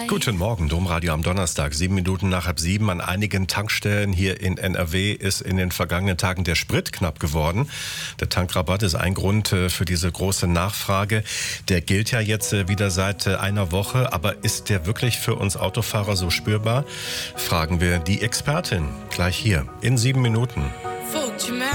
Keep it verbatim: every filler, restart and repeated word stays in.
Guten Morgen, Domradio am Donnerstag, sieben Minuten nach halb sieben. An einigen Tankstellen hier in N R W ist in den vergangenen Tagen der Sprit knapp geworden. Der Tankrabatt ist ein Grund für diese große Nachfrage. Der gilt ja jetzt wieder seit einer Woche, aber ist der wirklich für uns Autofahrer so spürbar? Fragen wir die Expertin gleich hier in sieben Minuten.